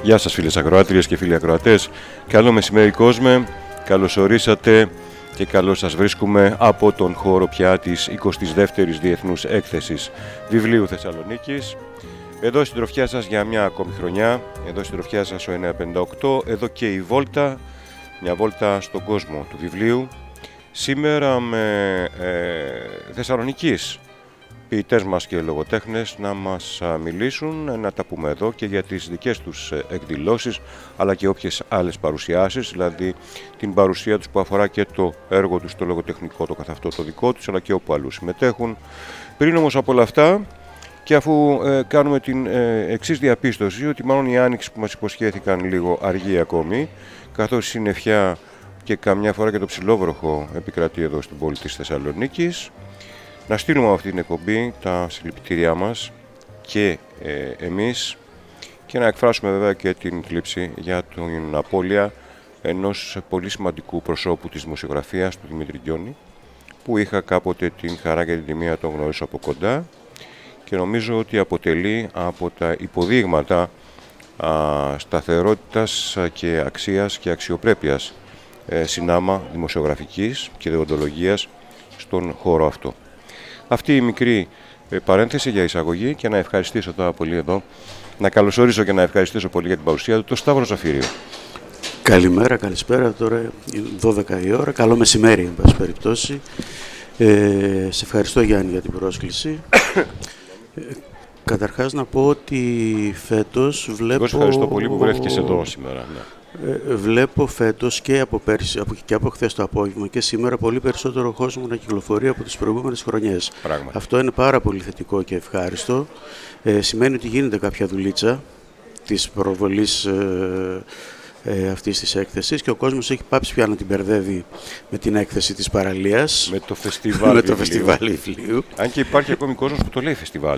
Γεια σας φίλες ακροάτριες και φίλοι ακροατές. Καλό μεσημέρι κόσμε. Καλώς ορίσατε και καλώς σας βρίσκουμε από τον χώρο πια της 22ης Διεθνούς Έκθεσης Βιβλίου Θεσσαλονίκης. Εδώ στην τροφιά σας για μια ακόμη χρονιά. Εδώ στην τροφιά σας ο 958. Εδώ και η βόλτα. Μια βόλτα στον κόσμο του βιβλίου. Σήμερα με Θεσσαλονικής ποιητές μας και λογοτέχνες να μας μιλήσουν, να τα πούμε εδώ και για τις δικές τους εκδηλώσεις αλλά και όποιες άλλες παρουσιάσεις, δηλαδή την παρουσία τους που αφορά και το έργο τους, το λογοτεχνικό, το καθ' αυτό το δικό τους, αλλά και όπου αλλού συμμετέχουν. Πριν όμως από όλα αυτά και αφού κάνουμε την εξής διαπίστωση, ότι μάλλον η άνοιξη που μας υποσχέθηκαν λίγο αργεί ακόμη, καθώς η συννεφιά και καμιά φορά και το ψιλόβροχο επικρατεί εδώ στην πόλη της Θεσσαλονίκης, να στείλουμε αυτή την εκπομπή τα συλληπιτήριά μας και εμείς και να εκφράσουμε βέβαια και την θλίψη για την απώλεια ενός πολύ σημαντικού προσώπου της δημοσιογραφίας, του Δημήτρη Γκιόνη, που είχα κάποτε την χαρά και την τιμή να τον γνωρίσω από κοντά και νομίζω ότι αποτελεί από τα υποδείγματα σταθερότητας και αξίας και αξιοπρέπειας συνάμα δημοσιογραφικής και δεοντολογίας στον χώρο αυτό. Αυτή η μικρή παρένθεση για εισαγωγή και να ευχαριστήσω τώρα πολύ εδώ, να καλωσορίσω και να ευχαριστήσω πολύ για την παρουσία του, τον Σταύρο Ζαφύριο. Καλημέρα, καλησπέρα, τώρα 12 η ώρα, καλό μεσημέρι εν πάση περιπτώσει. Σε ευχαριστώ Γιάννη για την πρόσκληση. Καταρχάς να πω ότι φέτος βλέπω... Εγώ ευχαριστώ πολύ που βρέθηκες εδώ σήμερα. Ναι. Βλέπω φέτος και από πέρσι και από χθες το απόγευμα και σήμερα πολύ περισσότερο κόσμο να κυκλοφορεί από τις προηγούμενες χρονιές. Πράγματι. Αυτό είναι πάρα πολύ θετικό και ευχάριστο. Σημαίνει ότι γίνεται κάποια δουλίτσα της προβολής αυτής της έκθεσης και ο κόσμος έχει πάψει πια να την μπερδεύει με την έκθεση της παραλίας. Με το φεστιβάλ βιβλίου. Αν και υπάρχει ακόμη κόσμος που το λέει φεστιβάλ.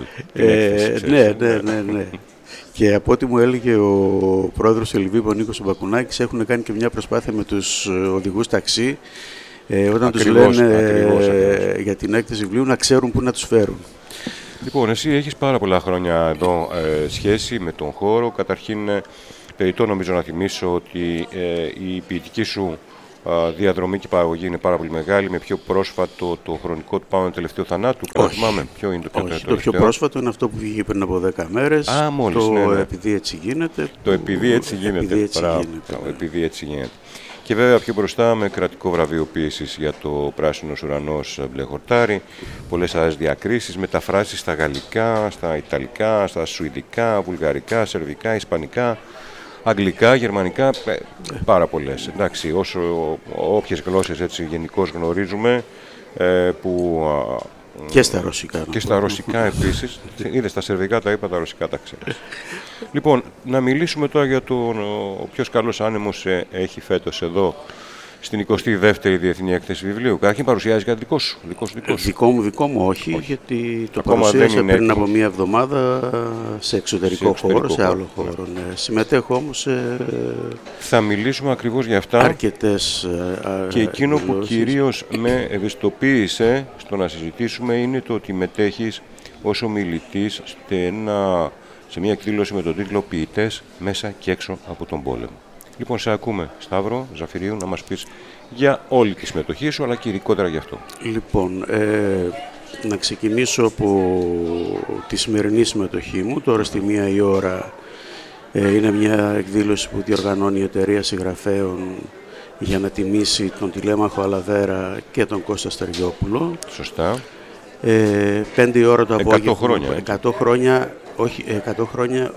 Ναι. Και από ό,τι μου έλεγε ο πρόεδρος του Ελβίβου, ο Νίκος Μπακουνάκης, έχουν κάνει και μια προσπάθεια με τους οδηγούς ταξί, όταν τους λένε για την έκθεση βιβλίου, να ξέρουν πού να τους φέρουν. Λοιπόν, εσύ έχεις πάρα πολλά χρόνια εδώ σχέση με τον χώρο. Καταρχήν, περιττό νομίζω να θυμίσω ότι η ποιητική σου διαδρομή και παραγωγή είναι πάρα πολύ μεγάλη, με πιο πρόσφατο το χρονικό του Πάνω τελευταίο θανάτου. Όχι, ποιο είναι το πιο πρόσφατο είναι αυτό που βγήκε πριν από 10 μέρες. Μόλις, ναι. Επειδή έτσι γίνεται. Το επειδή έτσι γίνεται. Επειδή έτσι γίνεται. Και βέβαια πιο μπροστά με κρατικό βραβείο ποιήσης για το Πράσινος Ουρανός Μπλε Χορτάρι, πολλές άλλες διακρίσεις, μεταφράσεις στα γαλλικά, στα ιταλικά, στα σουηδικά, βουλγαρικά, σερβικά, ισπανικά, αγγλικά, γερμανικά, πάρα πολλές. Εντάξει, όποιες γλώσσες έτσι γενικώς γνωρίζουμε, που... Και στα ρωσικά. Και στα ρωσικά επίσης. Είδες, στα σερβικά τα είπα, τα ρωσικά τα ξέρεις. Λοιπόν, να μιλήσουμε τώρα για τον ποιος καλός άνεμος έχει φέτος εδώ στην 22η Διεθνή Έκθεση Βιβλίου. Καταρχήν παρουσιάζει κάτι δικό σου. Δικό μου όχι, γιατί το παρουσίασα πριν από μία εβδομάδα σε εξωτερικό χώρο, σε άλλο χώρο. Ναι. Συμμετέχω όμως θα μιλήσουμε ακριβώς για αυτά. Αρκετές και εκείνο που κυρίως με ευαισθητοποίησε στο να συζητήσουμε είναι το ότι μετέχεις ως ομιλητής σε μια εκδήλωση με τον τίτλο «Ποιητές μέσα και έξω από τον πόλεμο». Λοιπόν, σε ακούμε, Σταύρο Ζαφυρίου, να μας πεις για όλη τη συμμετοχή σου, αλλά και ειδικότερα γι' αυτό. Λοιπόν, να ξεκινήσω από τη σημερινή συμμετοχή μου. Τώρα στη 1 η ώρα είναι μια εκδήλωση που διοργανώνει η Εταιρεία Συγγραφέων για να τιμήσει τον Τηλέμαχο Αλαβέρα και τον Κώστα Στεριόπουλο. Σωστά. 5 η ώρα το απόγευμα. 100 χρόνια. 100 χρόνια, όχι, 100 χρόνια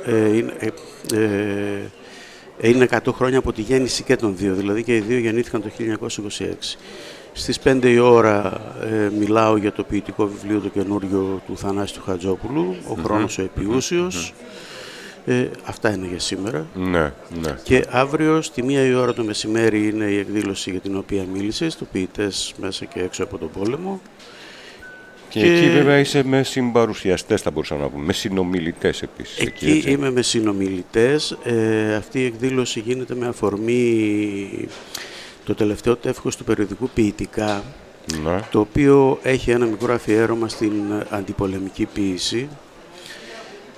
είναι 100 χρόνια από τη γέννηση και των δύο, δηλαδή και οι δύο γεννήθηκαν το 1926. Στις 5 η ώρα μιλάω για το ποιητικό βιβλίο το καινούριο του Θανάση του Χατζόπουλου, «Ο χρόνος ο επιούσιος». Αυτά είναι για σήμερα. Ναι. Και αύριο στη 1 η ώρα το μεσημέρι είναι η εκδήλωση για την οποία μίλησες, το «Ποιητές μέσα και έξω από τον πόλεμο». Και εκεί βέβαια είσαι με συμπαρουσιαστές, θα μπορούσαμε να πούμε, με συνομιλητές επίσης. Εκεί είμαι με συνομιλητές. Αυτή η εκδήλωση γίνεται με αφορμή το τελευταίο τεύχος του περιοδικού Ποιητικά, το οποίο έχει ένα μικρό αφιέρωμα στην αντιπολεμική ποίηση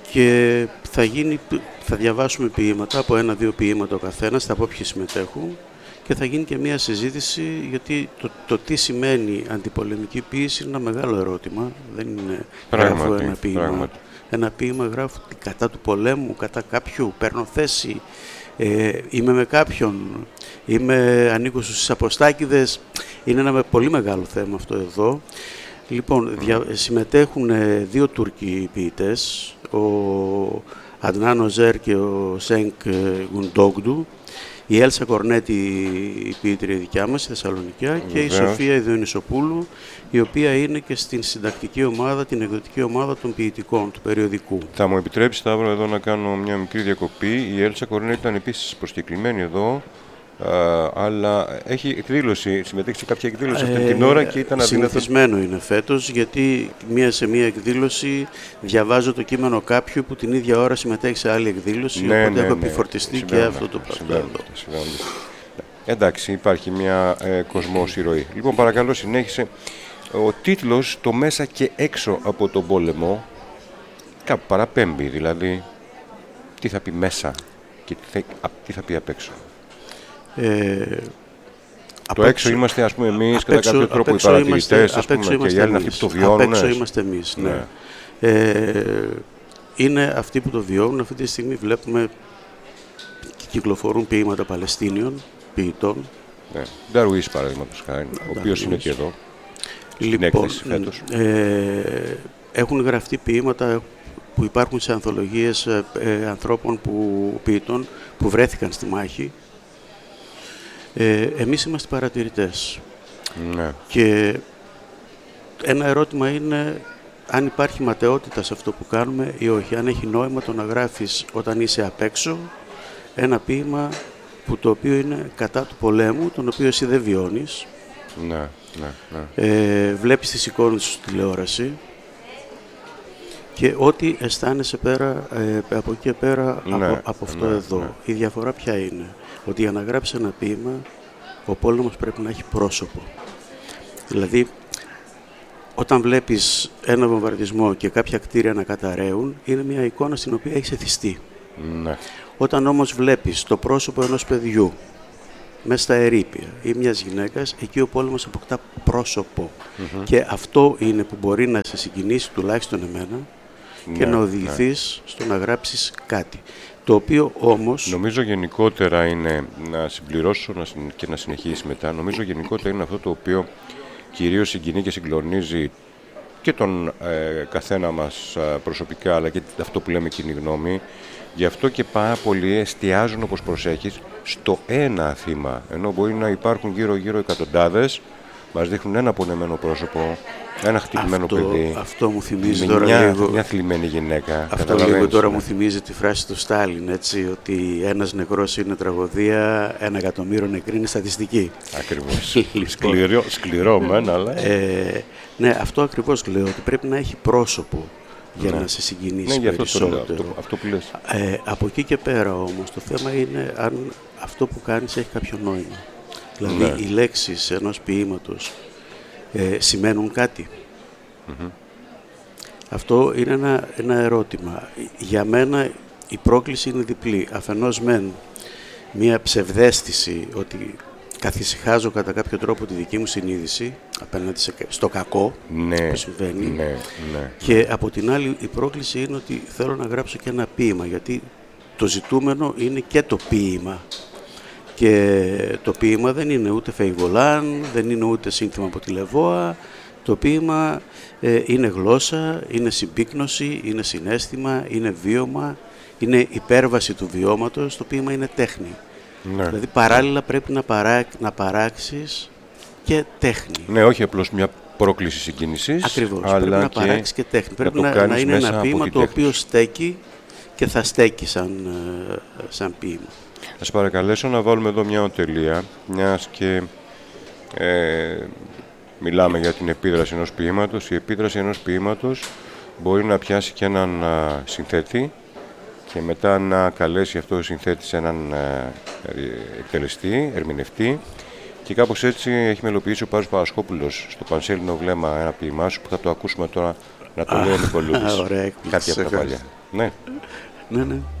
και θα διαβάσουμε ποίηματα, από 1-2 ποίηματα ο καθένας, θα πω ποιοι συμμετέχουν, και θα γίνει και μια συζήτηση, γιατί το τι σημαίνει αντιπολεμική ποίηση είναι ένα μεγάλο ερώτημα. Δεν είναι γράφω ένα ποίημα. Πράγματι. Ένα ποίημα γράφω κατά του πολέμου, κατά κάποιου, παίρνω θέση, είμαι με κάποιον, ανήκω στους Αποστάκηδες. Είναι ένα πολύ μεγάλο θέμα αυτό εδώ. Λοιπόν, συμμετέχουν 2 Τούρκοι ποιητές, ο Αντνάν Οζέρ και ο Σένκ Γουντόγντου, η Έλσα Κορνέτη, η ποιήτρια δικιά μας, η Θεσσαλονικιά, και η Σοφία Ιδονησοπούλου, η οποία είναι και στην συντακτική ομάδα, την εκδοτική ομάδα των ποιητικών, του περιοδικού. Θα μου επιτρέψει, Σταύρο, εδώ να κάνω μια μικρή διακοπή. Η Έλσα Κορνέτη ήταν επίσης προσκεκλημένη εδώ, αλλά έχει εκδήλωση, συμμετέχει σε κάποια εκδήλωση αυτή την ώρα και ήταν αδύνατο. Συνηθισμένο είναι φέτος, γιατί σε μία εκδήλωση διαβάζω το κείμενο κάποιου που την ίδια ώρα συμμετέχει σε άλλη εκδήλωση, οπότε έχω επιφορτιστεί και αυτό το πράγμα. Εντάξει, υπάρχει μια κοσμόση ροή. Λοιπόν, παρακαλώ, συνέχισε. Ο τίτλος «Το μέσα και έξω από τον πόλεμο» κάπου παραπέμπει, δηλαδή τι θα πει μέσα και τι θα πει απ' έξω. Το έξω είμαστε, ας πούμε, εμείς, κατά κάποιο τρόπο οι παρατηρητές, ας πούμε, και οι άλλοι αυτοί που το βιώνουν. Απ' έξω είμαστε εμείς, ναι. Είναι αυτοί που το βιώνουν. Αυτή τη στιγμή βλέπουμε και κυκλοφορούν ποίηματα Παλαιστίνιων ποιητών. Ναι. Νταρουής, παραδείγματος χάρη, ο οποίος είναι και εδώ. Λοιπόν, έχουν γραφτεί ποίηματα που υπάρχουν σε ανθολογίες ανθρώπων ποιητών που βρέθηκαν στη μάχη. Εμείς είμαστε παρατηρητές. Ναι. Και ένα ερώτημα είναι αν υπάρχει ματαιότητα σε αυτό που κάνουμε ή όχι. Αν έχει νόημα το να γράφεις όταν είσαι απ' έξω ένα ποίημα το οποίο είναι κατά του πολέμου, τον οποίο εσύ δεν βιώνεις. Ναι. Βλέπεις τις εικόνες σου στη τηλεόραση και ό,τι αισθάνεσαι πέρα, από εκεί και πέρα, από αυτό εδώ. Ναι. Η διαφορά ποια είναι? Ότι για να γράψεις ένα ποίημα, ο πόλεμος πρέπει να έχει πρόσωπο. Δηλαδή, όταν βλέπεις ένα βομβαρδισμό και κάποια κτίρια να καταραίουν, είναι μια εικόνα στην οποία έχεις εθιστεί. Ναι. Όταν όμως βλέπεις το πρόσωπο ενός παιδιού μέσα στα ερείπια ή μιας γυναίκας, εκεί ο πόλεμος αποκτά πρόσωπο. Και αυτό είναι που μπορεί να σε συγκινήσει, τουλάχιστον εμένα, και να οδηγηθείς στο να γράψεις κάτι. Το οποίο όμως... Νομίζω γενικότερα είναι, να συμπληρώσω και να συνεχίσει μετά, νομίζω γενικότερα είναι αυτό το οποίο κυρίως συγκινεί και συγκλονίζει και τον καθένα μας προσωπικά, αλλά και αυτό που λέμε κοινή γνώμη. Γι' αυτό και πάρα πολλοί εστιάζουν, όπως προσέχεις, στο ένα θύμα, ενώ μπορεί να υπάρχουν γύρω-γύρω εκατοντάδες, μας δείχνουν ένα πονεμένο πρόσωπο, ένα χτυπημένο παιδί. Αυτό μου θυμίζει τώρα λίγο. Μια θλιμμένη γυναίκα. Αυτό λίγο τώρα μου θυμίζει τη φράση του Στάλιν, έτσι, ότι ένας νεκρός είναι τραγωδία, 1.000.000 νεκροί είναι στατιστική. Ακριβώς. Σκληρό μεν, αλλά... Ναι, αυτό ακριβώς λέω, ότι πρέπει να έχει πρόσωπο για να σε συγκινήσει περισσότερο. Αυτό που λες. Από εκεί και πέρα όμως, το θέμα είναι αν αυτό που κάνεις έχει κάποιο νόημα. Δηλαδή, οι λέξεις ενός ποίηματος σημαίνουν κάτι. Αυτό είναι ένα ερώτημα. Για μένα η πρόκληση είναι διπλή. Αφενός μεν μια ψευδαίσθηση ότι καθησυχάζω κατά κάποιο τρόπο τη δική μου συνείδηση απέναντι στο κακό που συμβαίνει. Και από την άλλη η πρόκληση είναι ότι θέλω να γράψω και ένα ποίημα, γιατί το ζητούμενο είναι και το ποίημα. Και το ποίημα δεν είναι ούτε Φεϊβολάν, δεν είναι ούτε σύνθημα από τη Λεβόα. Το ποίημα είναι γλώσσα, είναι συμπίκνωση, είναι συναίσθημα, είναι βίωμα, είναι υπέρβαση του βιώματος. Το ποίημα είναι τέχνη. Δηλαδή παράλληλα πρέπει να παράξεις και τέχνη. Ναι, όχι απλώς μια πρόκληση συγκίνησης. Ακριβώς, πρέπει να παράξεις και τέχνη. Πρέπει να είναι ένα ποίημα το οποίο στέκει και θα στέκει σαν ποίημα. Θα σας παρακαλέσω να βάλουμε εδώ μια τελεία, μιας και μιλάμε για την επίδραση ενός ποίηματος. Η επίδραση ενός ποίηματος μπορεί να πιάσει και έναν συνθέτη και μετά να καλέσει αυτό ο συνθέτης έναν εκτελεστή, ερμηνευτή, και κάπως έτσι έχει μελοποιήσει ο Παύλος Παρασκόπουλος στο Πανσέλινο Βλέμμα ένα ποίημά σου που θα το ακούσουμε τώρα να το λέει ο Νικολούδης. Ωραία, κάτι από τα παλιά. Ναι. Ναι.